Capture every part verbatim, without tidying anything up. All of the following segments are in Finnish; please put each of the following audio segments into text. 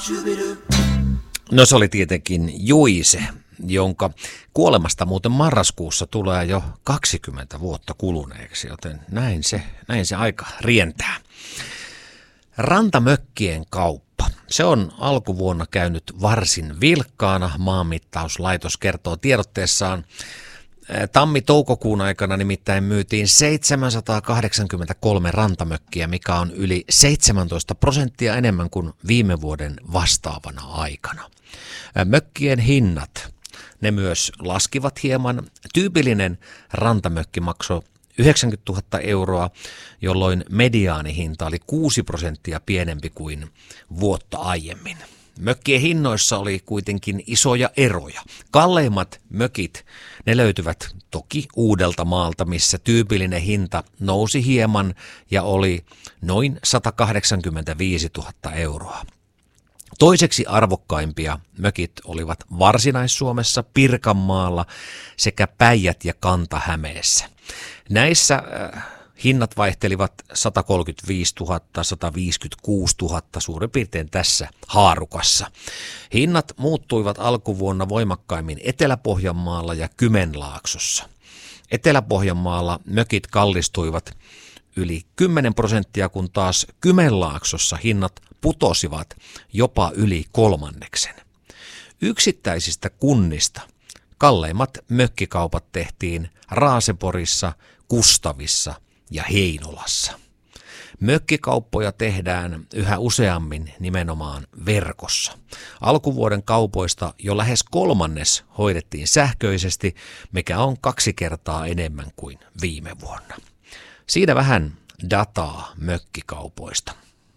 No se oli tietenkin Juise, jonka kuolemasta muuten marraskuussa tulee jo kaksikymmentä vuotta kuluneeksi, joten näin se, näin se aika rientää. Rantamökkien kauppa. Se on alkuvuonna käynyt varsin vilkkaana, maanmittauslaitos kertoo tiedotteessaan. Tammi-toukokuun aikana nimittäin myytiin seitsemänsataakahdeksankymmentäkolme rantamökkiä, mikä on yli seitsemäntoista prosenttia enemmän kuin viime vuoden vastaavana aikana. Mökkien hinnat, ne myös laskivat hieman. Tyypillinen rantamökki maksoi yhdeksänkymmentätuhatta euroa, jolloin mediaanihinta oli kuusi prosenttia pienempi kuin vuotta aiemmin. Mökkien hinnoissa oli kuitenkin isoja eroja. Kalleimmat mökit, ne löytyvät toki Uudeltamaalta, missä tyypillinen hinta nousi hieman ja oli noin sata kahdeksankymmentäviisituhatta euroa. Toiseksi arvokkaimpia mökit olivat Varsinais-Suomessa, Pirkanmaalla sekä Päijät- ja Kanta-Hämeessä. Näissä äh, hinnat vaihtelivat sata kolmekymmentäviisituhatta, sata viisikymmentäkuusituhatta suurin piirtein tässä haarukassa. Hinnat muuttuivat alkuvuonna voimakkaimmin Etelä-Pohjanmaalla ja Kymenlaaksossa. Etelä-Pohjanmaalla mökit kallistuivat yli kymmenen prosenttia, kun taas Kymenlaaksossa hinnat putosivat jopa yli kolmanneksen. Yksittäisistä kunnista kalleimmat mökkikaupat tehtiin Raaseporissa, Kustavissa ja Heinolassa. Mökkikauppoja tehdään yhä useammin nimenomaan verkossa. Alkuvuoden kaupoista jo lähes kolmannes hoidettiin sähköisesti, mikä on kaksi kertaa enemmän kuin viime vuonna. Siinä vähän dataa mökkikaupoista.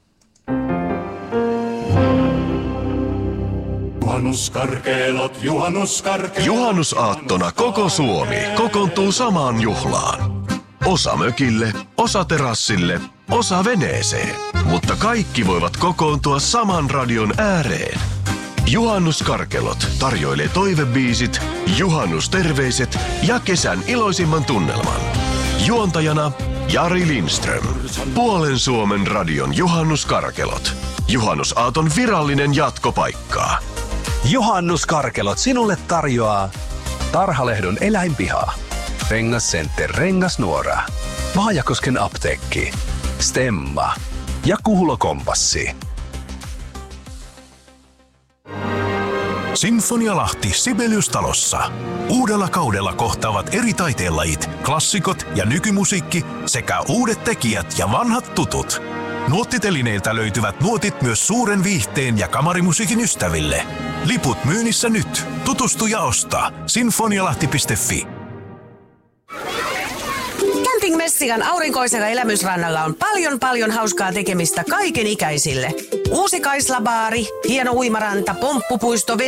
Juhannuskarkeelot, juhannuskarkeelot. Juhannusaattona koko Suomi kokoontuu samaan juhlaan. Osa mökille, osa terassille, osa veneeseen. Mutta kaikki voivat kokoontua saman radion ääreen. Juhannuskarkelot tarjoilee toivebiisit, juhannusterveiset ja kesän iloisimman tunnelman. Juontajana Jari Lindström. Puolen Suomen radion juhannuskarkelot. Juhannusaaton virallinen jatkopaikka. Juhannuskarkelot sinulle tarjoaa Tarhalehdon eläinpiha, Rengas Center Rengasnuora, Vaajakosken apteekki, Stemma ja Kuhlo Kompassi. Sinfonialahti Sibeliustalossa. Uudella kaudella kohtaavat eri taiteenlajit, klassikot ja nykymusiikki sekä uudet tekijät ja vanhat tutut. Nuottitelineiltä löytyvät nuotit myös suuren viihteen ja kamarimusiikin ystäville. Liput myynnissä nyt. Tutustu ja osta. sinfonialahti piste fi. Camping Messikan aurinkoisella elämysrannalla on paljon paljon hauskaa tekemistä kaiken ikäisille. Uusi Kaislabaari, hieno uimaranta, pomppupuisto,